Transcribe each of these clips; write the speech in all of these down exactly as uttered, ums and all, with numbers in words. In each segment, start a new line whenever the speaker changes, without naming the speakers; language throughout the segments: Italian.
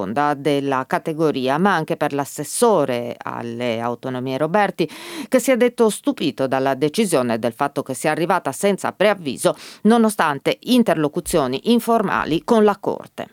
seconda della categoria, ma anche per l'assessore alle autonomie Roberti, che si è detto stupito dalla decisione del fatto che sia arrivata senza preavviso, nonostante interlocuzioni informali con la Corte.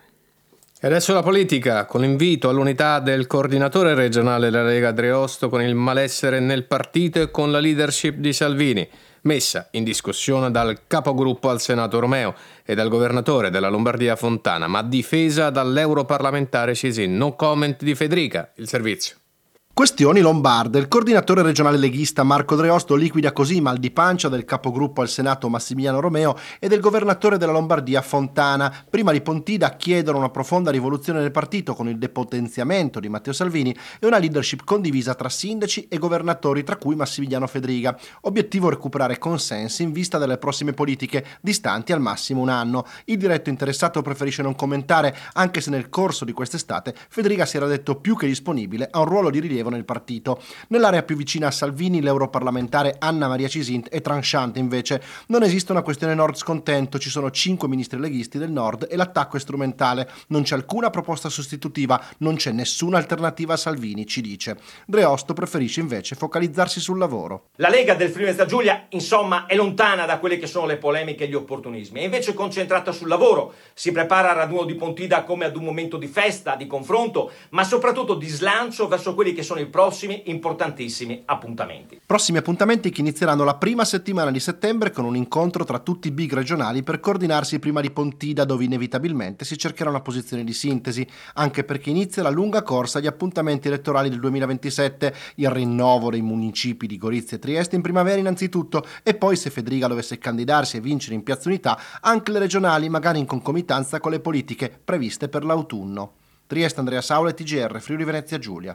E adesso la politica, con l'invito all'unità del coordinatore regionale della Lega Dreosto con il malessere nel partito e con la leadership di Salvini, messa in discussione dal capogruppo al Senato Romeo e dal governatore della Lombardia Fontana, ma difesa dall'europarlamentare Cisin. No comment di Federica, il servizio.
Questioni lombarde. Il coordinatore regionale leghista Marco Dreosto liquida così i mal di pancia del capogruppo al Senato Massimiliano Romeo e del governatore della Lombardia Fontana. Prima di Pontida chiedono una profonda rivoluzione del partito con il depotenziamento di Matteo Salvini e una leadership condivisa tra sindaci e governatori, tra cui Massimiliano Fedriga. Obiettivo recuperare consensi in vista delle prossime politiche, distanti al massimo un anno. Il diretto interessato preferisce non commentare, anche se nel corso di quest'estate Fedriga si era detto più che disponibile a un ruolo di rilievo nel partito. Nell'area più vicina a Salvini, l'europarlamentare Anna Maria Cisint è tranchante invece. Non esiste una questione nord scontento, ci sono cinque ministri leghisti del nord e l'attacco è strumentale. Non c'è alcuna proposta sostitutiva, non c'è nessuna alternativa a Salvini, ci dice. Dreosto preferisce invece focalizzarsi sul lavoro.
La Lega del Friuli Venezia Giulia, insomma, è lontana da quelle che sono le polemiche e gli opportunismi, è invece concentrata sul lavoro. Si prepara al raduno di Pontida come ad un momento di festa, di confronto, ma soprattutto di slancio verso quelli che sono i prossimi importantissimi appuntamenti.
Prossimi appuntamenti che inizieranno la prima settimana di settembre con un incontro tra tutti i big regionali per coordinarsi prima di Pontida, dove inevitabilmente si cercherà una posizione di sintesi, anche perché inizia la lunga corsa agli appuntamenti elettorali del duemilaventisette, il rinnovo dei municipi di Gorizia e Trieste in primavera innanzitutto, e poi se Fedriga dovesse candidarsi e vincere in Piazza Unità, anche le regionali, magari in concomitanza con le politiche previste per l'autunno. Trieste, Andrea Saula, T G R, Friuli Venezia Giulia.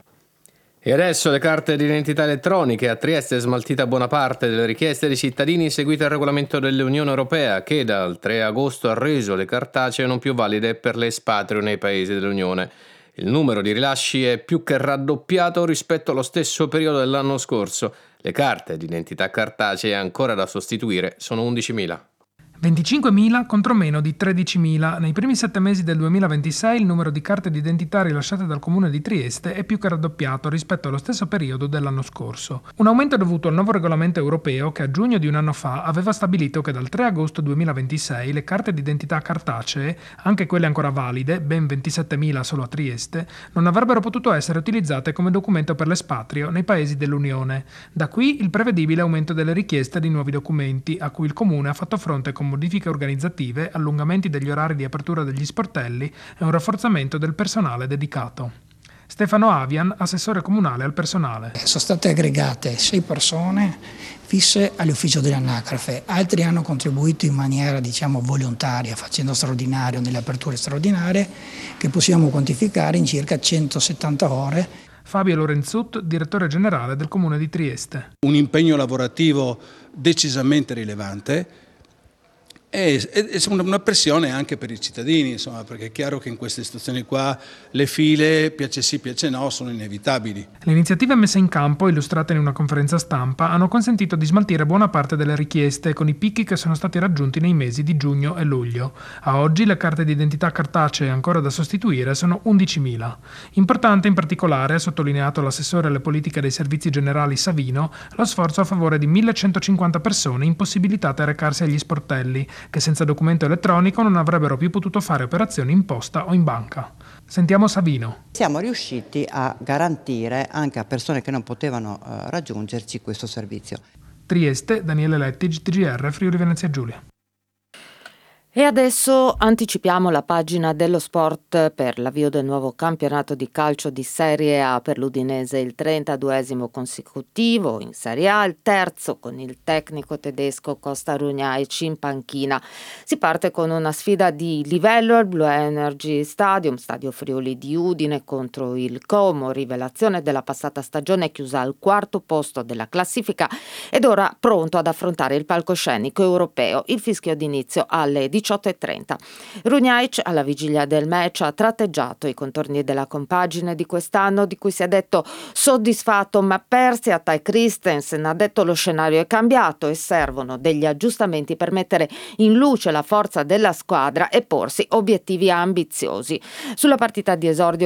E adesso le carte di identità elettroniche. A Trieste è smaltita buona parte delle richieste dei cittadini seguite al regolamento dell'Unione Europea, che dal tre agosto ha reso le cartacee non più valide per l'espatrio nei paesi dell'Unione. Il numero di rilasci è più che raddoppiato rispetto allo stesso periodo dell'anno scorso. Le carte di identità cartacee ancora da sostituire sono undicimila.
venticinquemila contro meno di tredicimila. Nei primi sette mesi del duemilaventisei il numero di carte d'identità rilasciate dal Comune di Trieste è più che raddoppiato rispetto allo stesso periodo dell'anno scorso. Un aumento dovuto al nuovo regolamento europeo che a giugno di un anno fa aveva stabilito che dal tre agosto duemilaventisei le carte d'identità cartacee, anche quelle ancora valide, ben ventisettemila solo a Trieste, non avrebbero potuto essere utilizzate come documento per l'espatrio nei paesi dell'Unione. Da qui il prevedibile aumento delle richieste di nuovi documenti, a cui il Comune ha fatto fronte con modifiche organizzative, allungamenti degli orari di apertura degli sportelli e un rafforzamento del personale dedicato. Stefano Avian, assessore comunale al personale.
Sono state aggregate sei persone fisse all'ufficio dell'anagrafe, altri hanno contribuito in maniera diciamo volontaria, facendo straordinario nelle aperture straordinarie, che possiamo quantificare in circa centosettanta ore.
Fabio Lorenzut, direttore generale del Comune di Trieste.
Un impegno lavorativo decisamente rilevante. È una pressione anche per i cittadini, insomma, perché è chiaro che in queste situazioni qua le file, piace sì, piace no, sono inevitabili.
Le iniziative messe in campo, illustrate in una conferenza stampa, hanno consentito di smaltire buona parte delle richieste, con i picchi che sono stati raggiunti nei mesi di giugno e luglio. A oggi le carte di identità cartacee ancora da sostituire sono undicimila. Importante in particolare, ha sottolineato l'assessore alle politiche dei servizi generali Savino, lo sforzo a favore di millecentocinquanta persone impossibilitate a recarsi agli sportelli, che senza documento elettronico non avrebbero più potuto fare operazioni in posta o in banca. Sentiamo Savino.
Siamo riusciti a garantire anche a persone che non potevano uh, raggiungerci questo servizio.
Trieste, Daniele Lettig, T G R, Friuli Venezia Giulia.
E adesso anticipiamo la pagina dello sport per l'avvio del nuovo campionato di calcio di Serie A per l'Udinese, il trentaduesimo consecutivo in Serie A, il terzo con il tecnico tedesco Costa Runjaic in panchina. Si parte con una sfida di livello al Blue Energy Stadium, Stadio Friuli di Udine contro il Como, rivelazione della passata stagione chiusa al quarto posto della classifica ed ora pronto ad affrontare il palcoscenico europeo. Il fischio d'inizio alle diciotto e trenta. Runjaic alla vigilia del match ha tratteggiato i contorni della compagine di quest'anno, di cui si è detto soddisfatto, ma persi a Tai Christensen. Ha detto lo scenario è cambiato e servono degli aggiustamenti per mettere in luce la forza della squadra e porsi obiettivi ambiziosi. Sulla partita di esordio